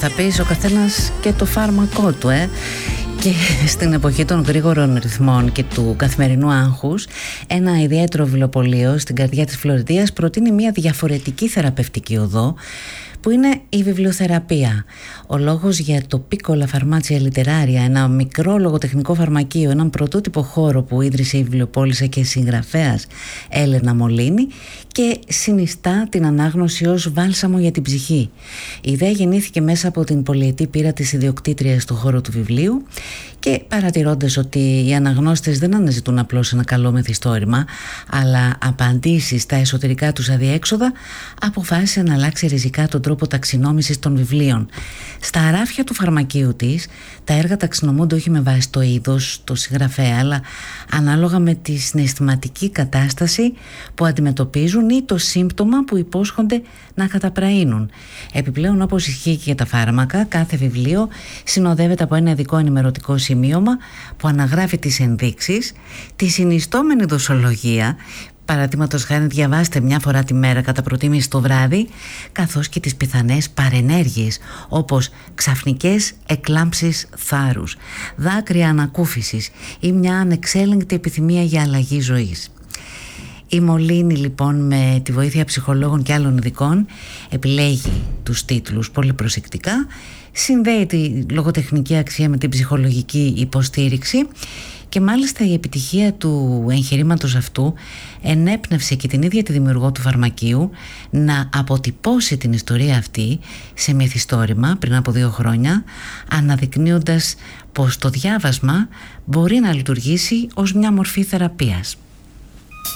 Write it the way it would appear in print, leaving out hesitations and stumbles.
θα πεις ο καθένας και το φάρμακό του, Και στην εποχή των γρήγορων ρυθμών και του καθημερινού άγχους, ένα ιδιαίτερο βιβλιοπωλείο στην καρδιά της Φλωρεντίας προτείνει μια διαφορετική θεραπευτική οδό, που είναι η βιβλιοθεραπεία. Ο λόγος για το Piccola Farmacia Letteraria, ένα μικρό λογοτεχνικό φαρμακείο, έναν πρωτότυπο χώρο που ίδρυσε η βιβλιοπόλησα και συγγραφέας Έλενα Μολίνη και συνιστά την ανάγνωση ως βάλσαμο για την ψυχή. Η ιδέα γεννήθηκε μέσα από την πολυετή πείρα της ιδιοκτήτριας του χώρου του βιβλίου και παρατηρώντας ότι οι αναγνώστες δεν αναζητούν απλώς ένα καλό μυθιστόρημα, αλλά απαντήσεις στα εσωτερικά τους αδιέξοδα, αποφάσισε να αλλάξει ριζικά τον τρόπο ταξινόμησης των βιβλίων. Στα αράφια του φαρμακείου της, τα έργα ταξινομούνται όχι με βάση το είδος, το συγγραφέα, αλλά ανάλογα με τη συναισθηματική κατάσταση που αντιμετωπίζουν ή το σύμπτωμα που υπόσχονται να καταπραίνουν. Επιπλέον, όπως ισχύει και για τα φάρμακα, κάθε βιβλίο συνοδεύεται από ένα ειδικό ενημερωτικό σημείωμα που αναγράφει τις ενδείξεις, τη συνιστόμενη δοσολογία. Παραδείγματος χάρη, διαβάστε μια φορά τη μέρα κατά προτίμηση το βράδυ, καθώς και τις πιθανές παρενέργειες, όπως ξαφνικές εκλάμψεις θάρρους, δάκρυα ανακούφισης ή μια ανεξέλεγκτη επιθυμία για αλλαγή ζωής. Η Μολίνη λοιπόν, με τη βοήθεια ψυχολόγων και άλλων ειδικών, επιλέγει τους τίτλους πολύ προσεκτικά, συνδέει τη λογοτεχνική αξία με την ψυχολογική υποστήριξη και μάλιστα η επιτυχία του εγχειρήματος αυτού ενέπνευσε και την ίδια τη δημιουργό του φαρμακείου να αποτυπώσει την ιστορία αυτή σε μυθιστόρημα πριν από 2 χρόνια, αναδεικνύοντας πως το διάβασμα μπορεί να λειτουργήσει ως μια μορφή θεραπείας.